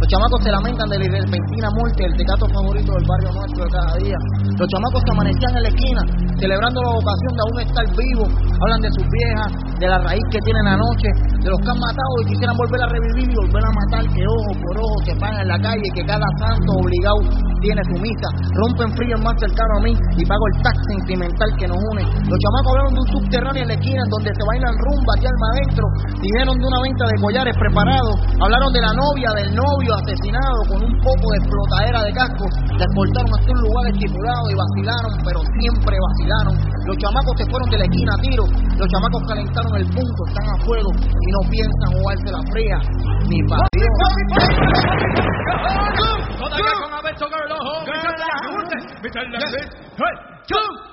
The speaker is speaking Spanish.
Los chamacos se lamentan de la repentina muerte del tecato favorito del barrio nuestro de cada día. Los chamacos se amanecían en la esquina celebrando la ocasión de aún estar vivos. Hablan de sus viejas, de la raíz que tienen anoche, de los que han matado y quisieran volver a revivir y volver a matar, que ojo por ojo se pagan en la calle, que cada santo obligado tiene su misa. Rompen frío el más cercano a mí y pago el tax sentimental que nos une. Los chamacos hablaron de un subterráneo en la esquina donde se bailan rumba aquí alma adentro. Dijeron de una venta de collares preparados. Hablaron de la novia, del novio asesinado con un poco de explotadera de casco. Les portaron hasta un lugar estipulado y vacilaron, pero siempre vacilaron. Los chamacos se fueron de la esquina a tiro. Los chamacos calentaron el punto, están a fuego y no piensan jugarse la fría ni para Dios. Todavía con Alberto Garlojo.